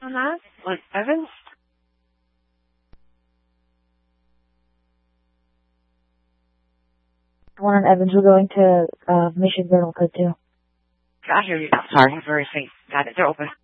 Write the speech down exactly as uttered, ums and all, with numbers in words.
Uh-huh. On Evans? One on Evans, we're going to uh, Mission Journal Code two. I hear you now. Sorry, I'm very faint. Got it. They're open.